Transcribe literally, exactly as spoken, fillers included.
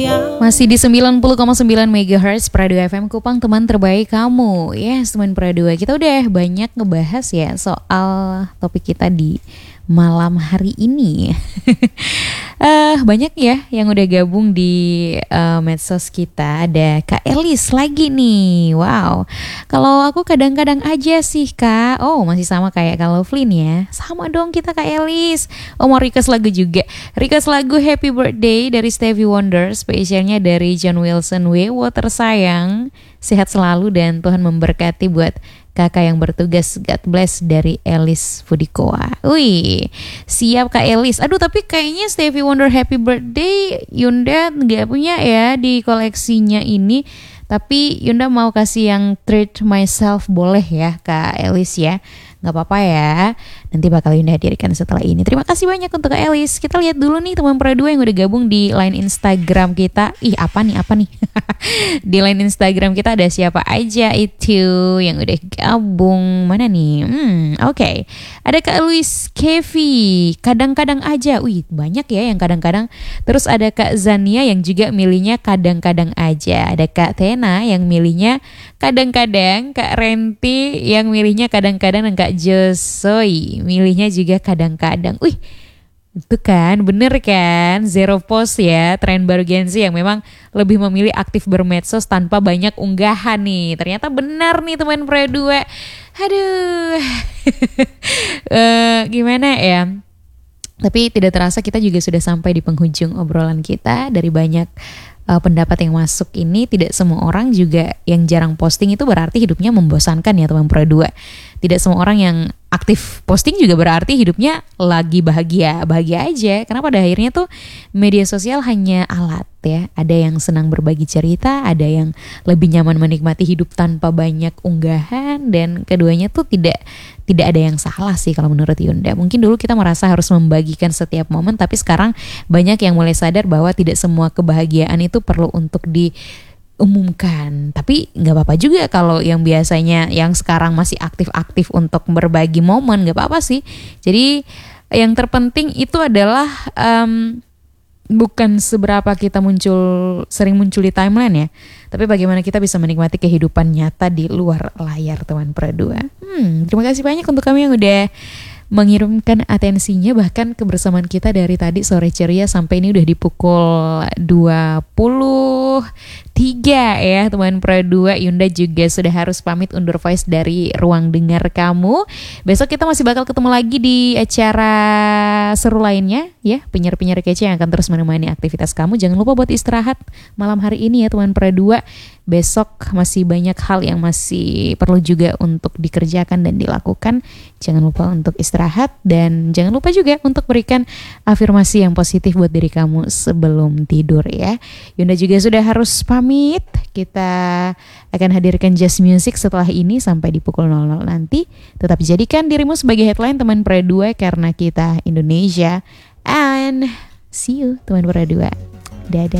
Masih di sembilan puluh koma sembilan megahertz Pradua F M Kupang, teman terbaik kamu. Yes, teman Pradua, kita udah banyak ngebahas ya soal topik kita di malam hari ini. uh, Banyak ya yang udah gabung di uh, medsos kita. Ada Kak Elis lagi nih. Wow. Kalau aku kadang-kadang aja sih Kak. Oh, masih sama kayak Kak Lovelyn ya. Sama dong kita Kak Elis. Oh, mau request lagu juga. Request lagu Happy Birthday dari Stevie Wonder, spesialnya dari John Wilson W. Water sayang. Sehat selalu dan Tuhan memberkati buat kakak yang bertugas. God bless dari Elis Fudikoa. Wih, siap Kak Elis. Aduh, tapi kayaknya Stevie Wonder Happy Birthday Yunda nggak punya ya di koleksinya ini. Tapi Yunda mau kasih yang Treat Myself, boleh ya Kak Elis ya. Gak apa-apa ya, nanti bakal Yunda hadirkan setelah ini. Terima kasih banyak untuk Kak Elis. Kita lihat dulu nih teman Pradua yang udah gabung di line Instagram kita. Ih, apa nih, apa nih? Di line Instagram kita ada siapa aja itu yang udah gabung. Mana nih? Hmm, oke okay. Ada Kak Luis Kevi, kadang-kadang aja. Wih, banyak ya yang kadang-kadang. Terus ada Kak Zania yang juga milihnya kadang-kadang aja. Ada Kak Tena yang milihnya kadang-kadang. Kak Renti yang milihnya kadang-kadang. Dan Kak Josoy milihnya juga kadang-kadang. Wih, itu kan bener kan, zero post ya, tren baru Gen Z yang memang lebih memilih aktif bermedsos tanpa banyak unggahan nih. Ternyata benar nih teman Pradua. Aduh, uh, gimana ya. Tapi tidak terasa kita juga sudah sampai di penghujung obrolan kita. Dari banyak uh, pendapat yang masuk ini, tidak semua orang juga yang jarang posting itu berarti hidupnya membosankan ya teman Pradua. Tidak semua orang yang aktif posting juga berarti hidupnya lagi bahagia. Bahagia aja, karena pada akhirnya tuh media sosial hanya alat ya. Ada yang senang berbagi cerita, ada yang lebih nyaman menikmati hidup tanpa banyak unggahan. Dan keduanya tuh tidak tidak ada yang salah sih kalau menurut Yunda. Mungkin dulu kita merasa harus membagikan setiap momen, tapi sekarang banyak yang mulai sadar bahwa tidak semua kebahagiaan itu perlu untuk di umumkan. Tapi gak apa-apa juga kalau yang biasanya yang sekarang masih aktif-aktif untuk berbagi momen, gak apa-apa sih. Jadi yang terpenting itu adalah um, bukan seberapa kita muncul, sering muncul di timeline ya, tapi bagaimana kita bisa menikmati kehidupan nyata di luar layar teman Pradua. Hmm, terima kasih banyak untuk kami yang udah mengirimkan atensinya, bahkan kebersamaan kita dari tadi sore ceria sampai ini udah di pukul dua puluh tiga ya teman Pradua. Yunda juga sudah harus pamit undur voice dari ruang dengar kamu. Besok kita masih bakal ketemu lagi di acara seru lainnya ya, penyiar-penyiar kece yang akan terus menemani aktivitas kamu. Jangan lupa buat istirahat malam hari ini ya teman Pradua. Besok masih banyak hal yang masih perlu juga untuk dikerjakan dan dilakukan. Jangan lupa untuk istirahat dan jangan lupa juga untuk berikan afirmasi yang positif buat diri kamu sebelum tidur ya. Yunda juga sudah harus pamit. Kita akan hadirkan Just Music setelah ini sampai di pukul nol nol nanti. Tetap jadikan dirimu sebagai headline teman Pradua karena kita Indonesia. And see you teman Pradua. Dadah.